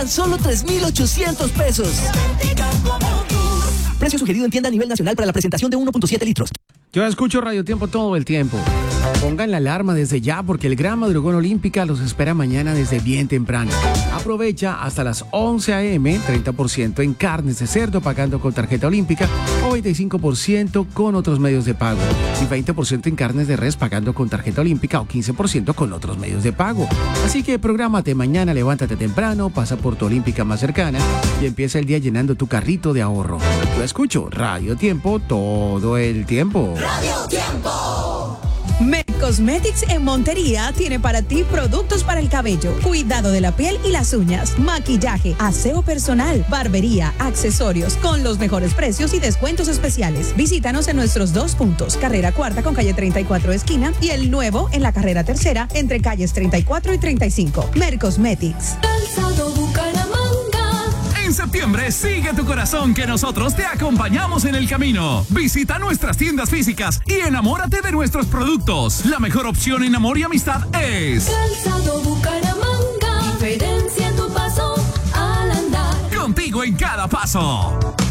tan solo 3,800 pesos. Precio sugerido en tienda a nivel nacional para la presentación de 1.7 litros. Yo escucho Radio Tiempo todo el tiempo. Pongan la alarma desde ya porque el Gran Madrugón Olímpica los espera mañana desde bien temprano. Aprovecha hasta las 11 a.m. 30% en carnes de cerdo pagando con tarjeta olímpica o 25% con otros medios de pago. Y 20% en carnes de res pagando con tarjeta olímpica o 15% con otros medios de pago. Así que prográmate mañana, levántate temprano, pasa por tu olímpica más cercana y empieza el día llenando tu carrito de ahorro. Yo escucho Radio Tiempo todo el tiempo. Radio Tiempo. Cosmetics en Montería tiene para ti productos para el cabello, cuidado de la piel y las uñas, maquillaje, aseo personal, barbería, accesorios, con los mejores precios y descuentos especiales. Visítanos en nuestros 2 puntos, carrera 4 con calle 34 esquina y el nuevo en la carrera 3 entre calles 34 y 35. Mercosmetics. Calzado Bucaramanga. En septiembre, sigue tu corazón que nosotros te acompañamos en el camino. Visita nuestras tiendas físicas y enamórate de nuestros productos. La mejor opción en amor y amistad es Calzado Bucaramanga. Diferencia en tu paso al andar. contigo en cada paso.